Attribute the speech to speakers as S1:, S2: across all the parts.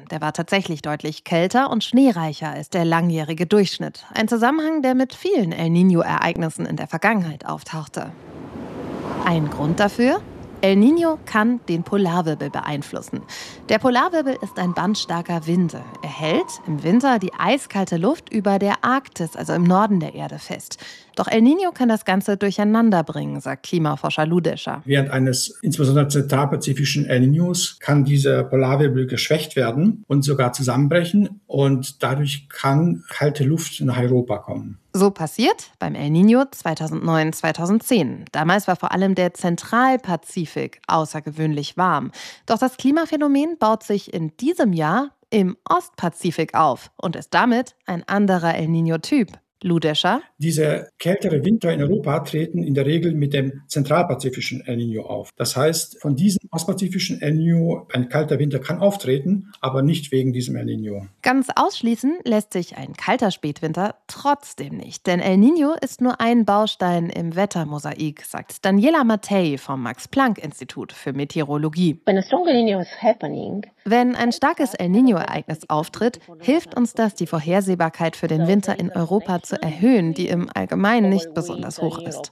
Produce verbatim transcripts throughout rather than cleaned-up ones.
S1: Der war tatsächlich deutlich kälter und schneereicher als der langjährige Durchschnitt. Ein Zusammenhang, der mit vielen El Niño-Ereignissen in der Vergangenheit auftauchte. Ein Grund dafür? El Niño kann den Polarwirbel beeinflussen. Der Polarwirbel ist ein bandstarker Wind. Er hält im Winter die eiskalte Luft über der Arktis, also im Norden der Erde, fest. Doch El Niño kann das Ganze durcheinander bringen, sagt Klimaforscher Ludescher.
S2: Während eines insbesondere zentralpazifischen El Niños kann dieser Polarwirbel geschwächt werden und sogar zusammenbrechen. Und dadurch kann kalte Luft nach Europa kommen.
S1: So passiert beim El Niño zweitausendneun zweitausendzehn. Damals war vor allem der Zentralpazifik außergewöhnlich warm. Doch das Klimaphänomen baut sich in diesem Jahr im Ostpazifik auf und ist damit ein anderer El Niño-Typ. Ludescher.
S2: Diese kältere Winter in Europa treten in der Regel mit dem zentralpazifischen El Niño auf. Das heißt, von diesem ostpazifischen El Niño ein kalter Winter kann auftreten, aber nicht wegen diesem El Niño.
S1: Ganz ausschließen lässt sich ein kalter Spätwinter trotzdem nicht. Denn El Niño ist nur ein Baustein im Wettermosaik, sagt Daniela Mattei vom Max-Planck-Institut für Meteorologie.
S3: When a strong El Niño is happening,
S1: Wenn ein starkes El Niño-Ereignis auftritt, hilft uns das, die Vorhersehbarkeit für den Winter in Europa zu erhöhen, die im Allgemeinen nicht besonders hoch ist.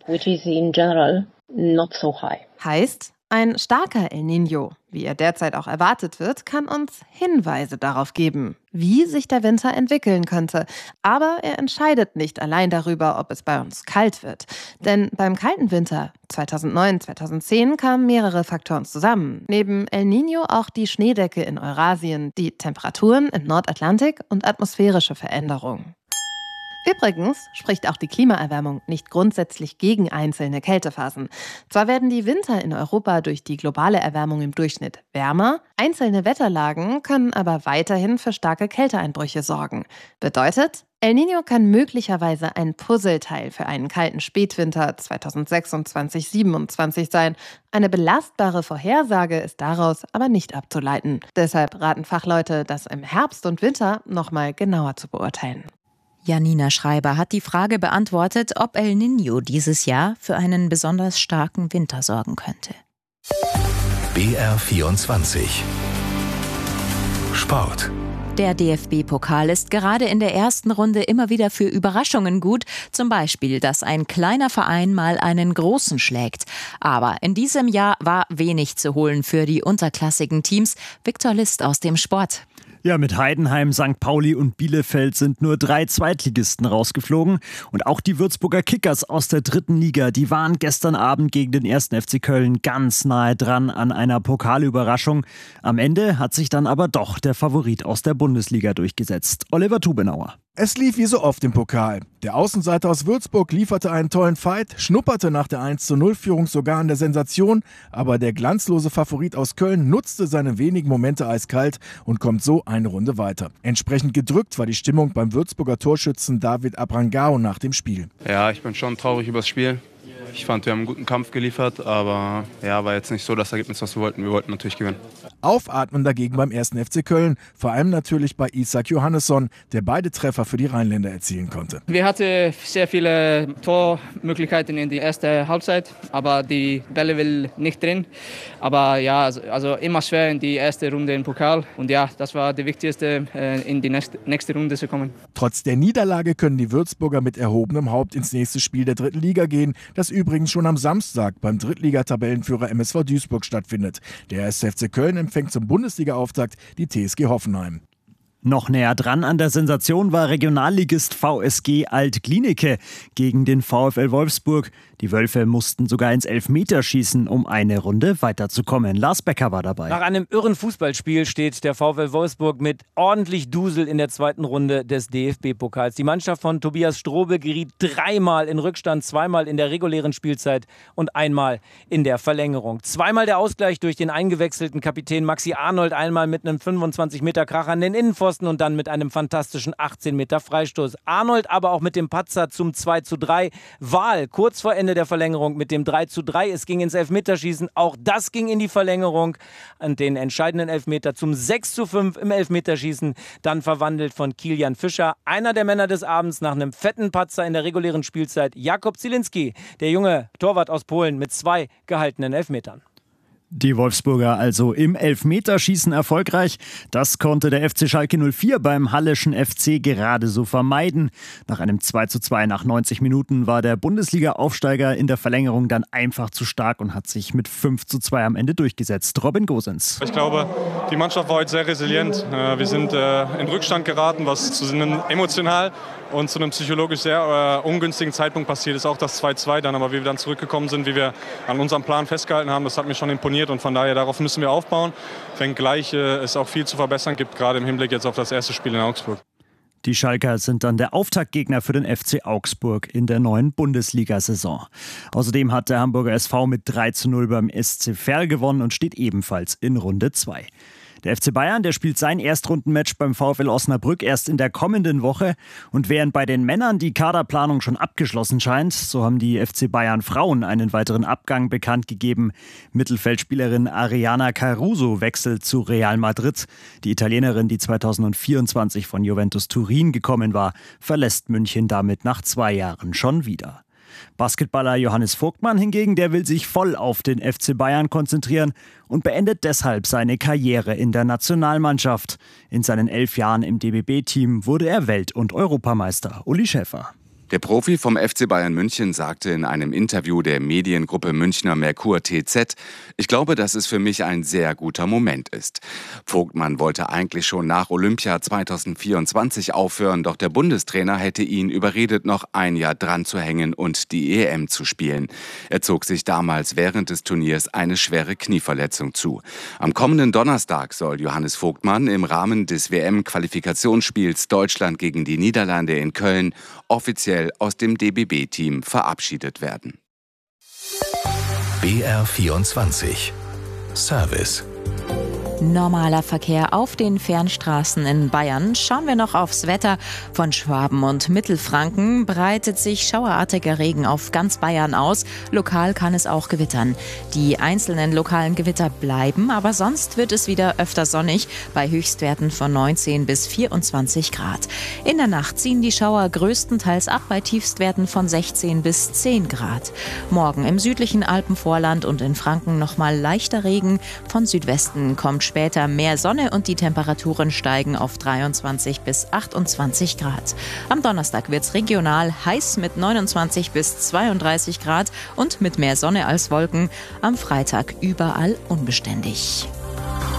S1: Heißt, ein starker El Niño, wie er derzeit auch erwartet wird, kann uns Hinweise darauf geben, wie sich der Winter entwickeln könnte. Aber er entscheidet nicht allein darüber, ob es bei uns kalt wird. Denn beim kalten Winter zweitausendneun zweitausendzehn kamen mehrere Faktoren zusammen. Neben El Niño auch die Schneedecke in Eurasien, die Temperaturen im Nordatlantik und atmosphärische Veränderungen. Übrigens spricht auch die Klimaerwärmung nicht grundsätzlich gegen einzelne Kältephasen. Zwar werden die Winter in Europa durch die globale Erwärmung im Durchschnitt wärmer, einzelne Wetterlagen können aber weiterhin für starke Kälteeinbrüche sorgen. Bedeutet, El Niño kann möglicherweise ein Puzzleteil für einen kalten Spätwinter zweitausendsechsundzwanzig siebenundzwanzig sein. Eine belastbare Vorhersage ist daraus aber nicht abzuleiten. Deshalb raten Fachleute, das im Herbst und Winter nochmal genauer zu beurteilen.
S4: Janina Schreiber hat die Frage beantwortet, ob El Niño dieses Jahr für einen besonders starken Winter sorgen könnte.
S5: B R vierundzwanzig Sport.
S4: Der D F B-Pokal ist gerade in der ersten Runde immer wieder für Überraschungen gut. Zum Beispiel, dass ein kleiner Verein mal einen großen schlägt. Aber in diesem Jahr war wenig zu holen für die unterklassigen Teams. Viktor List aus dem Sport.
S6: Ja, mit Heidenheim, Sankt Pauli und Bielefeld sind nur drei Zweitligisten rausgeflogen. Und auch die Würzburger Kickers aus der dritten Liga, die waren gestern Abend gegen den ersten F C Köln ganz nahe dran an einer Pokalüberraschung. Am Ende hat sich dann aber doch der Favorit aus der Bundesliga durchgesetzt. Oliver Tubenauer.
S7: Es lief wie so oft im Pokal. Der Außenseiter aus Würzburg lieferte einen tollen Fight, schnupperte nach der eins zu null Führung sogar an der Sensation, aber der glanzlose Favorit aus Köln nutzte seine wenigen Momente eiskalt und kommt so eine Runde weiter. Entsprechend gedrückt war die Stimmung beim Würzburger Torschützen David Abrangao nach dem Spiel.
S8: Ja, ich bin schon traurig über das Spiel. Ich fand, wir haben einen guten Kampf geliefert, aber ja, war jetzt nicht so das Ergebnis, was wir wollten. Wir wollten natürlich gewinnen.
S7: Aufatmen dagegen beim ersten F C Köln, vor allem natürlich bei Isak Johannesson, der beide Treffer für die Rheinländer erzielen konnte.
S9: Wir hatten sehr viele Tormöglichkeiten in der ersten Halbzeit, aber die Bälle will nicht drin. Aber ja, also immer schwer in die erste Runde im Pokal. Und ja, das war die wichtigste, in die nächste, nächste Runde zu kommen.
S7: Trotz der Niederlage können die Würzburger mit erhobenem Haupt ins nächste Spiel der dritten Liga gehen, das übrigens schon am Samstag beim Drittliga-Tabellenführer M S V Duisburg stattfindet. Der erste F C Köln empfängt zum Bundesliga-Auftakt die T S G Hoffenheim.
S6: Noch näher dran an der Sensation war Regionalligist V S G Alt-Glienicke gegen den VfL Wolfsburg. Die Wölfe mussten sogar ins Elfmeterschießen, um eine Runde weiterzukommen. Lars Becker war dabei.
S10: Nach einem irren Fußballspiel steht der VfL Wolfsburg mit ordentlich Dusel in der zweiten Runde des D F B-Pokals. Die Mannschaft von Tobias Strobel geriet dreimal in Rückstand, zweimal in der regulären Spielzeit und einmal in der Verlängerung. Zweimal der Ausgleich durch den eingewechselten Kapitän Maxi Arnold, einmal mit einem fünfundzwanzig Meter Kracher an den Innenpfosten und dann mit einem fantastischen achtzehn Meter Freistoß. Arnold aber auch mit dem Patzer zum zwei zu drei. Wahl kurz vor Ende der Verlängerung mit dem drei zu drei. Es ging ins Elfmeterschießen. Auch das ging in die Verlängerung. Und den entscheidenden Elfmeter zum sechs zu fünf im Elfmeterschießen. Dann verwandelt von Kilian Fischer. Einer der Männer des Abends nach einem fetten Patzer in der regulären Spielzeit. Jakub Zielinski, der junge Torwart aus Polen mit zwei gehaltenen Elfmetern.
S6: Die Wolfsburger also im Elfmeterschießen erfolgreich. Das konnte der F C Schalke null vier beim Halleschen F C gerade so vermeiden. Nach einem zwei zu zwei nach neunzig Minuten war der Bundesliga-Aufsteiger in der Verlängerung dann einfach zu stark und hat sich mit fünf zu zwei am Ende durchgesetzt. Robin Gosens.
S11: Ich glaube, die Mannschaft war heute sehr resilient. Wir sind in Rückstand geraten, was zu einem emotional und zu einem psychologisch sehr äh, ungünstigen Zeitpunkt passiert ist. Auch das zwei zu zwei dann, aber wie wir dann zurückgekommen sind, wie wir an unserem Plan festgehalten haben, das hat mir schon imponiert und von daher darauf müssen wir aufbauen, wenngleich äh, es auch viel zu verbessern gibt, gerade im Hinblick jetzt auf das erste Spiel in Augsburg.
S6: Die Schalker sind dann der Auftaktgegner für den F C Augsburg in der neuen Bundesliga-Saison. Außerdem hat der Hamburger S V mit drei zu null beim S C Verl gewonnen und steht ebenfalls in Runde zwei. Der F C Bayern, der spielt sein Erstrundenmatch beim VfL Osnabrück erst in der kommenden Woche. Und während bei den Männern die Kaderplanung schon abgeschlossen scheint, so haben die F C Bayern Frauen einen weiteren Abgang bekannt gegeben. Mittelfeldspielerin Ariana Caruso wechselt zu Real Madrid. Die Italienerin, die zweitausendvierundzwanzig von Juventus Turin gekommen war, verlässt München damit nach zwei Jahren schon wieder. Basketballer Johannes Vogtmann hingegen, der will sich voll auf den F C Bayern konzentrieren und beendet deshalb seine Karriere in der Nationalmannschaft. In seinen elf Jahren im D B B-Team wurde er Welt- und Europameister. Uli Schäfer.
S12: Der Profi vom F C Bayern München sagte in einem Interview der Mediengruppe Münchner Merkur T Z, ich glaube, dass es für mich ein sehr guter Moment ist. Vogtmann wollte eigentlich schon nach Olympia zweitausendvierundzwanzig aufhören, doch der Bundestrainer hätte ihn überredet, noch ein Jahr dran zu hängen und die E M zu spielen. Er zog sich damals während des Turniers eine schwere Knieverletzung zu. Am kommenden Donnerstag soll Johannes Vogtmann im Rahmen des W M-Qualifikationsspiels Deutschland gegen die Niederlande in Köln offiziell aus dem D B B-Team verabschiedet werden.
S5: B R vierundzwanzig Service.
S4: Normaler Verkehr auf den Fernstraßen in Bayern. Schauen wir noch aufs Wetter. Von Schwaben und Mittelfranken breitet sich schauerartiger Regen auf ganz Bayern aus. Lokal kann es auch gewittern. Die einzelnen lokalen Gewitter bleiben, aber sonst wird es wieder öfter sonnig bei Höchstwerten von neunzehn bis vierundzwanzig Grad. In der Nacht ziehen die Schauer größtenteils ab bei Tiefstwerten von sechzehn bis zehn Grad. Morgen im südlichen Alpenvorland und in Franken nochmal leichter Regen. Von Südwesten kommt später mehr Sonne und die Temperaturen steigen auf dreiundzwanzig bis achtundzwanzig Grad. Am Donnerstag wird es regional heiß mit neunundzwanzig bis zweiunddreißig Grad und mit mehr Sonne als Wolken. Am Freitag überall unbeständig.